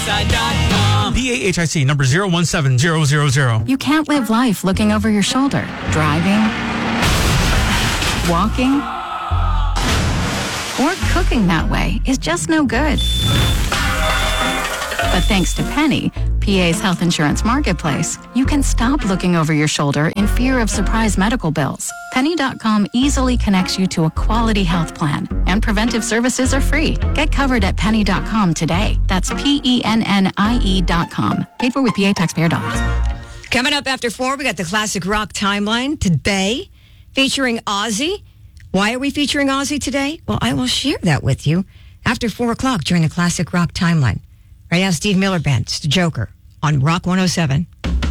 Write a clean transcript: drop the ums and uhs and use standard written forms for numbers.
PAHIC number 017000. You can't live life looking over your shoulder. Driving, walking, or cooking that way is just no good. But thanks to Penny, PA's health insurance marketplace, you can stop looking over your shoulder in fear of surprise medical bills. Penny.com easily connects you to a quality health plan, and preventive services are free. Get covered at Penny.com today. That's PENNIE.com. Paid for with PA taxpayer dollars. Coming up after 4, we got the Classic Rock Timeline today, featuring Ozzy. Why are we featuring Ozzy today? Well, I will share that with you after 4 o'clock during the Classic Rock Timeline. Right now, Steve Miller Band, it's the Joker on Rock 107.